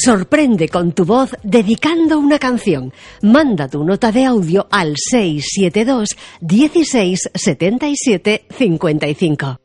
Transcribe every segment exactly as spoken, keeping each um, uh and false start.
Sorprende con tu voz dedicando una canción. Manda tu nota de audio al seis siete dos, dieciséis, setenta y siete, cincuenta y cinco.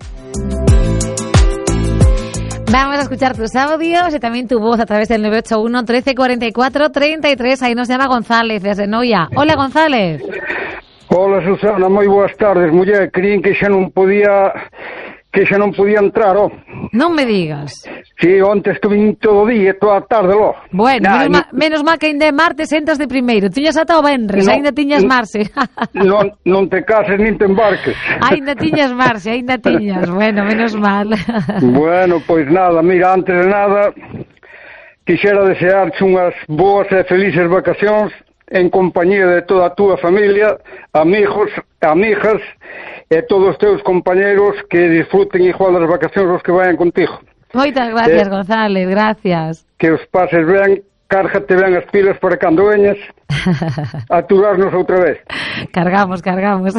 Vamos a escuchar tus audios y también tu voz a través del nueve ocho uno, trece, cuarenta y cuatro, treinta y tres. Ahí nos llama González, desde Noia. Hola, González. Hola, Susana, moi boas tardes, muller. Creín que xa non podía que xa non podía entrar, oh. Non me digas. Si, onte estuve todo o día, toda a tarde, lo. Bueno, nah, menos, ni... ma, menos mal que ainda é martes entras de primeiro. Tiñas ata o venres, no, ainda tiñas marxe. non, non te cases nin te embarques. Ainda tiñas marxe, ainda tiñas. Bueno, menos mal. Bueno, pois nada, mira, antes de nada, quixera desearte unhas boas e felices vacacións en compañía de toda a túa familia, amigos, amigas e todos os teus compañeros, que disfruten igual das vacacións os que vayan contigo. Moitas gracias, eh, González, gracias. Que os pases ben, cárgate ben as pilas para cando veñas a aturarnos outra vez. Cargamos, cargamos.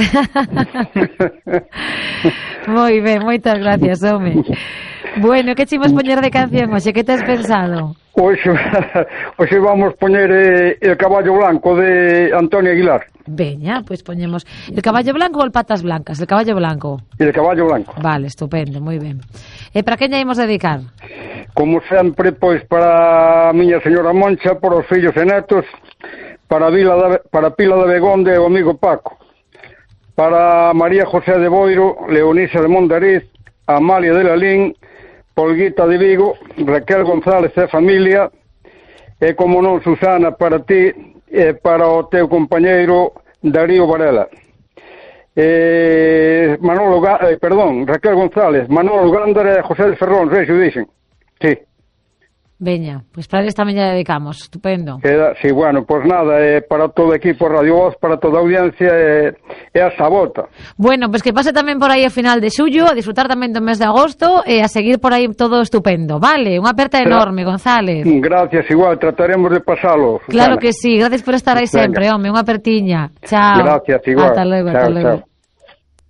Moi ben, moitas gracias, home. Bueno, que chimos poñer de canción hoxe? Que tes pensado? Hoxe, hoxe vamos poñer eh, El caballo blanco de Antonio Aguilar. Veña, pois pues poñemos El caballo blanco ou El patas blancas? El caballo blanco. El caballo blanco. Vale, estupendo, moi ben. E para quen lle imos dedicar? Como sempre, pois para a miña señora Moncha, para os fillos e netos, para Vila da, para Pila de Begonde e o amigo Paco, para María José de Boiro, Leonisa de Mondariz, Amalia de Lalín, Polguita de Vigo, Raquel González e familia, e como non, Susana, para ti e para o teu compañeiro Darío Varela. Eh, Manolo, eh, perdón, Raquel González, Manolo Gándara e José de Ferrón, sei se dixen. Sí. Veña, pois pues para eles tamén lle dedicamos, estupendo. Queda, sí, bueno, pois pues nada, eh, para todo o equipo Radio Voz, para toda a audiencia e, eh, a sabota. Bueno, pois pues que pase tamén por aí a final de xullo, a disfrutar tamén do mes de agosto e a seguir por aí todo estupendo, vale? Unha aperta enorme, González. Gracias, igual, trataremos de pasalo, Susana. Claro que sí, gracias por estar aí sempre, home, unha apertiña. Chao. Gracias, igual. Ata logo, ata logo.